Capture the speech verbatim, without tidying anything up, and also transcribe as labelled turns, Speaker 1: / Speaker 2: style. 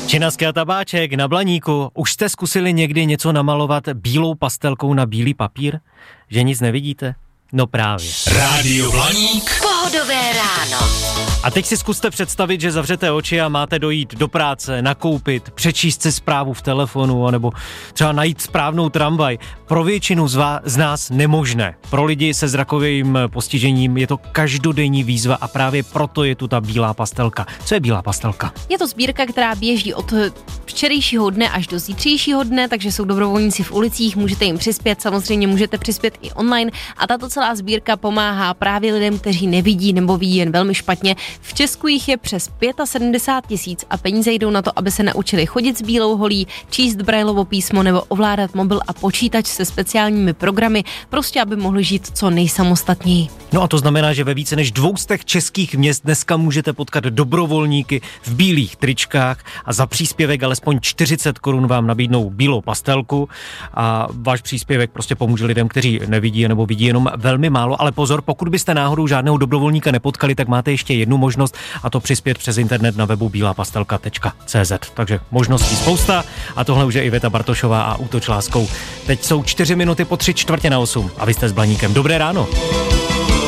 Speaker 1: Činaské a tabáček na Blaníku. Už jste zkusili někdy něco namalovat bílou pastelkou na bílý papír? Že nic nevidíte? No právě.
Speaker 2: Rádio Blaník.
Speaker 3: Pohodové ráno.
Speaker 1: A teď si zkuste představit, že zavřete oči a máte dojít do práce, nakoupit, přečíst si zprávu v telefonu, nebo třeba najít správnou tramvaj. Pro většinu z, vás, z nás nemožné. Pro lidi se zrakovým postižením je to každodenní výzva a právě proto je tu ta bílá pastelka. Co je bílá pastelka?
Speaker 4: Je to sbírka, která běží od včerejšího dne až do zítřejšího dne, takže jsou dobrovolníci v ulicích, můžete jim přispět, samozřejmě můžete přispět i online a tato celá sbírka pomáhá právě lidem, kteří nevidí nebo vidí jen velmi špatně. V Česku jich je přes sedmdesát pět tisíc a peníze jdou na to, aby se naučili chodit s bílou holí, číst Braillovo písmo nebo ovládat mobil a počítač se speciálními programy, prostě aby mohli žít co nejsamostatněji.
Speaker 1: No a to znamená, že ve více než dvoustech českých měst dneska můžete potkat dobrovolníky v bílých tričkách a za příspěvek alespoň čtyřicet korun vám nabídnou bílou pastelku a váš příspěvek prostě pomůže lidem, kteří nevidí nebo vidí jenom velmi málo, ale pozor, pokud byste náhodou žádného dobrovolníka nepotkali, tak máte ještě jednu možnost a to přispět přes internet na webu bílá pastelka tečka cé zet. Takže možností spousta a tohle už je Iveta Bartošová a Útoč láskou. Teď jsou čtyři minuty po tři čtvrtě na osm a vy jste s Blaníkem. Dobré ráno.